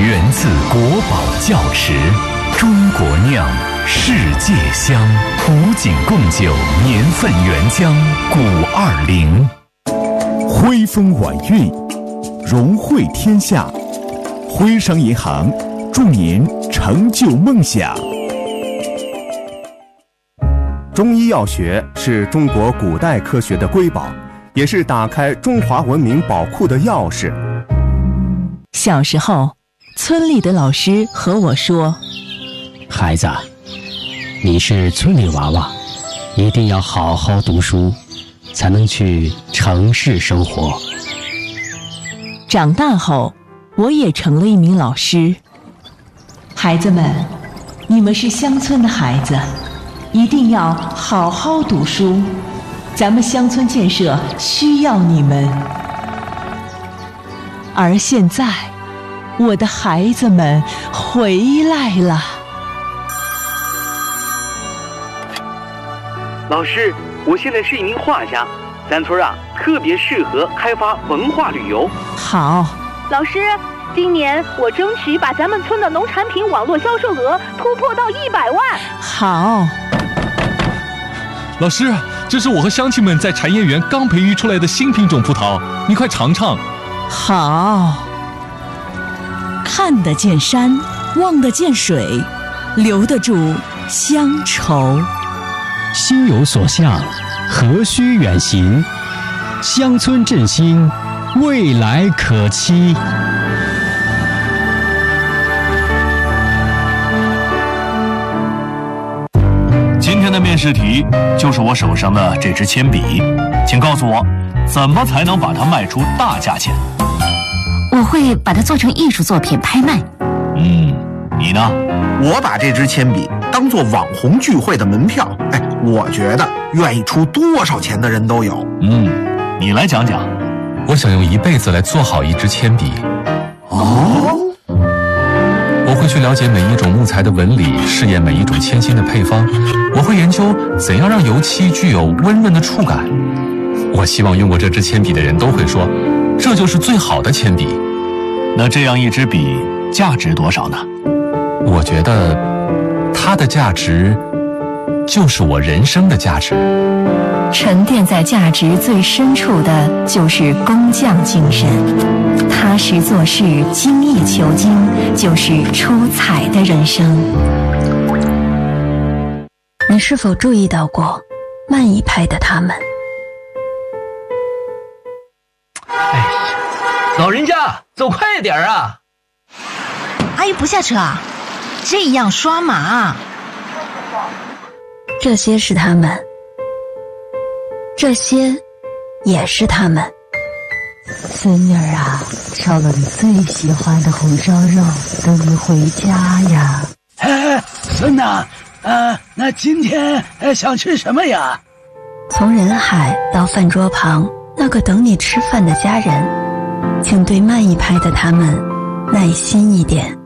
源自国宝窖池，中国酿，世界香。古井贡酒年份原浆520， 徽风晚运，荣汇天下。徽商银行祝您成就梦想。 中医药学是中国古代科学的瑰宝，也是打开中华文明宝库的钥匙。 小时候，村里的老师和我说：“ 孩子，你是村里娃娃，一定要好好读书，才能去城市生活。” 长大后，我也成了一名老师。孩子们，你们是乡村的孩子，一定要好好读书，咱们乡村建设需要你们。而现在，我的孩子们回来了。 老师，我现在是一名画家，咱村特别适合开发文化旅游。 好。 老师，今年我争取把咱们村的农产品网络销售额突破到100万。 好。 老师，这是我和乡亲们在产业园刚培育出来的新品种葡萄，你快尝尝。 好。 看得见山，望得见水，留得住乡愁。 心有所向，何须远行？乡村振兴，未来可期。 今天的面试题就是我手上的这支铅笔，请告诉我，怎么才能把它卖出大价钱？ 我会把它做成艺术作品拍卖。 你呢？ 我把这支铅笔当做网红聚会的门票。我觉得愿意出多少钱的人都有。 你来讲讲。 我想用一辈子来做好一支铅笔。我会去了解每一种木材的纹理，试验每一种铅芯的配方。我会研究怎样让油漆具有温润的触感。我希望用过这支铅笔的人都会说，这就是最好的铅笔。 那这样一支笔价值多少呢？ 我觉得它的价值就是我人生的价值。 沉淀在价值最深处的就是工匠精神，踏实做事，精益求精，就是出彩的人生。 你是否注意到过慢一拍的他们？ 老人家走快点啊！ 阿姨不下车啊？这样刷马。 这些是他们，这些也是他们。 孙女儿啊，烧了你最喜欢的红烧肉，等你回家呀。 孙呐，那今天想吃什么呀？ 从人海到饭桌旁那个等你吃饭的家人，请对慢一拍的他们耐心一点。